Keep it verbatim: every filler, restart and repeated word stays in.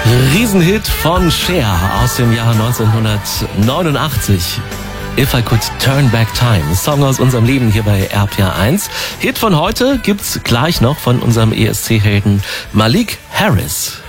Riesenhit von Cher aus dem Jahr neunzehnhundertneunundachtzig. If I Could Turn Back Time. Song aus unserem Leben hier bei R P R eins. Hit von heute gibt's gleich noch von unserem E S C-Helden Malik Harris.